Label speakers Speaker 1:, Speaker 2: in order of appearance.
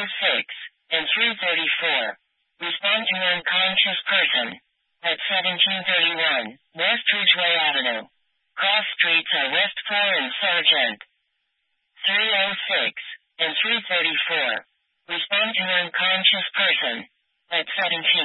Speaker 1: and 334. Respond to unconscious person. At 1731, West Ridgeway Avenue. Cross streets are West 4 and Sargent. 306 and 334. Respond to unconscious person. At 1731.